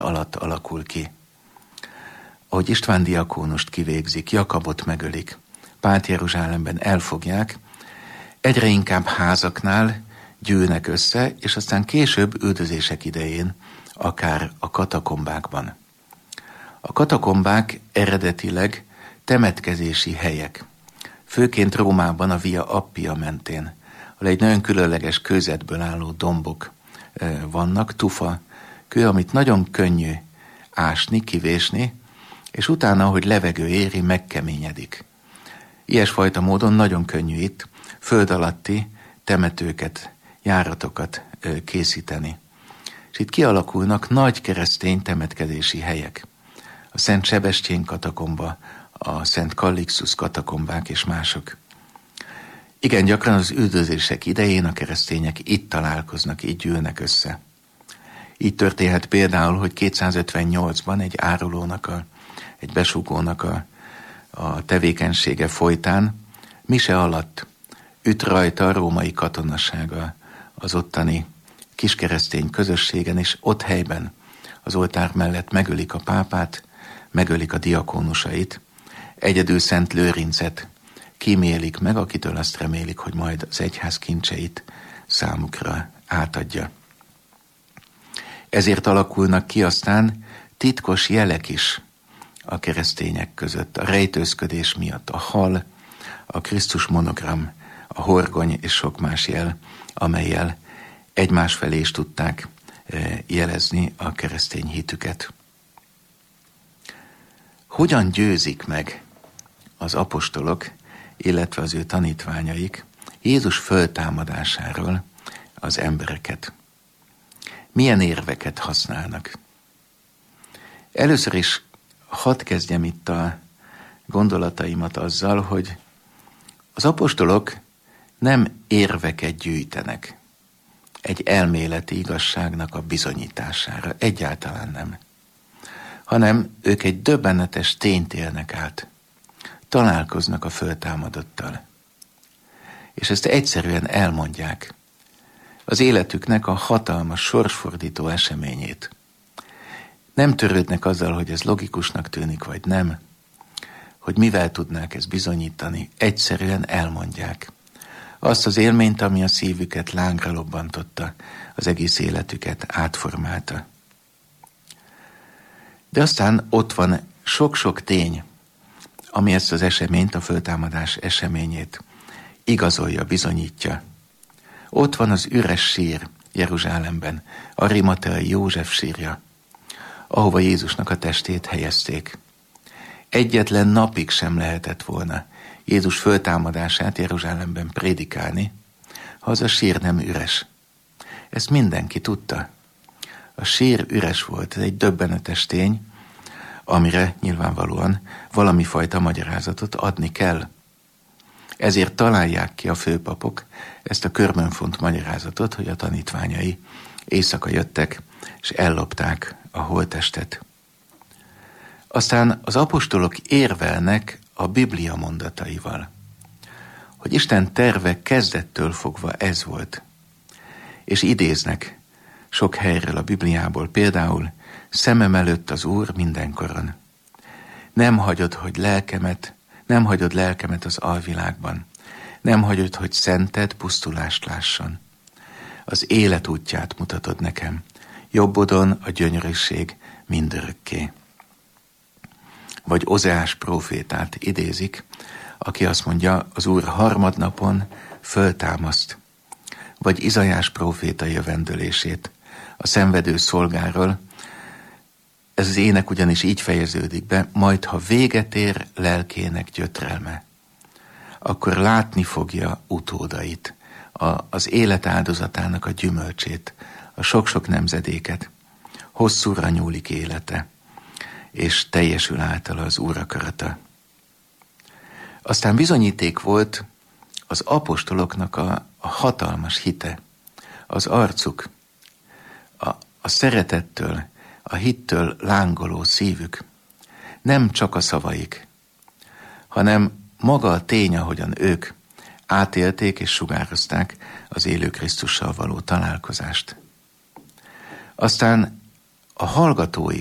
alatt alakul ki. Ahogy István diakónust kivégzik, Jakabot megölik, Pált Jeruzsálemben elfogják, egyre inkább házaknál gyűlnek össze, és aztán később üldözések idején akár a katakombákban. A katakombák eredetileg temetkezési helyek, főként Rómában a Via Appia mentén, ahol egy nagyon különleges kőzetből álló dombok vannak, tufa kő, amit nagyon könnyű ásni, kivésni, és utána, ahogy levegő éri, megkeményedik. Ilyesfajta módon nagyon könnyű itt föld alatti temetőket, járatokat készíteni. És itt kialakulnak nagy keresztény temetkezési helyek. A Szent Sebestyén katakomba, a Szent Kallixus katakombák és mások. Igen, gyakran az üldözések idején a keresztények itt találkoznak, itt gyűlnek össze. Így történhet például, hogy 258-ban egy árulónak, egy besugónak a tevékenysége folytán mise alatt üt rajta a római katonasága az ottani kiskeresztény közösségen, és ott helyben az oltár mellett megölik a pápát, megölik a diakónusait, egyedül Szent Lőrincet kímélik meg, akitől azt remélik, hogy majd az egyház kincseit számukra átadja. Ezért alakulnak ki aztán titkos jelek is a keresztények között, a rejtőzködés miatt, a hal, a Krisztus monogram, a horgony és sok más jel, amellyel egymás felé is tudták jelezni a keresztény hitüket. Hogyan győzik meg az apostolok, illetve az ő tanítványaik Jézus föltámadásáról az embereket? Milyen érveket használnak? Először is hadd kezdjem itt a gondolataimat azzal, hogy az apostolok nem érveket gyűjtenek egy elméleti igazságnak a bizonyítására, egyáltalán nem, hanem ők egy döbbenetes tényt élnek át, találkoznak a föltámadottal, és ezt egyszerűen elmondják, az életüknek a hatalmas, sorsfordító eseményét. Nem törődnek azzal, hogy ez logikusnak tűnik, vagy nem, hogy mivel tudnák ezt bizonyítani, egyszerűen elmondják. Azt az élményt, ami a szívüket lángra lobbantotta, az egész életüket átformálta. De aztán ott van sok-sok tény, ami ezt az eseményt, a föltámadás eseményét igazolja, bizonyítja. Ott van az üres sír Jeruzsálemben, Arimateai József sírja, ahova Jézusnak a testét helyezték. Egyetlen napig sem lehetett volna Jézus föltámadását Jeruzsálemben prédikálni, ha az a sír nem üres. Ezt mindenki tudta. A sír üres volt, ez egy döbbenetes tény, amire nyilvánvalóan valami fajta magyarázatot adni kell. Ezért találják ki a főpapok ezt a körmönfont magyarázatot, hogy a tanítványai éjszaka jöttek, és ellopták a holttestet. Aztán az apostolok érvelnek a Biblia mondataival, hogy Isten terve kezdettől fogva ez volt, és idéznek sok helyről a Bibliából, például szemem előtt az Úr mindenkoron. Nem hagyod lelkemet az alvilágban, nem hagyod, hogy szented pusztulást lásson. Az élet útját mutatod nekem, jobbodon a gyönyörűség mindörökké. Vagy Ozeás prófétát idézik, aki azt mondja, az Úr harmadnapon föltámaszt. Vagy Izaiás próféta jövendőlését a szenvedő szolgáról. Ez az ének ugyanis így fejeződik be, majd ha véget ér lelkének gyötrelme, akkor látni fogja utódait, az élet áldozatának a gyümölcsét, a sok-sok nemzedéket. Hosszúra nyúlik élete, és teljesül általa az Úr akarata. Aztán bizonyíték volt az apostoloknak a hatalmas hite, az arcuk, a szeretettől, a hittől lángoló szívük. Nem csak a szavaik, hanem maga a tény, ahogyan ők átélték és sugározták az élő Krisztussal való találkozást. Aztán a hallgatói